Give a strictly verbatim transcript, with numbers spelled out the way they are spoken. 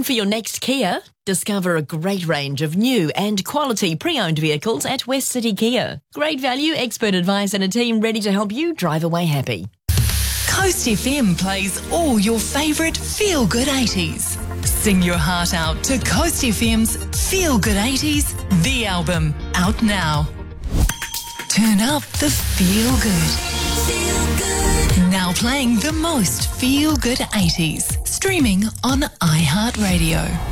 Looking for your next Kia? Discover a great range of new and quality pre-owned vehicles at West City Kia. Great value, expert advice and a team ready to help you drive away happy. Coast F M plays all your favourite feel-good eighties. Sing your heart out to Coast F M's Feel Good eighties, the album, out now. Turn up the feel good. Feel good. Now playing the most feel good eighties. Streaming on iHeartRadio.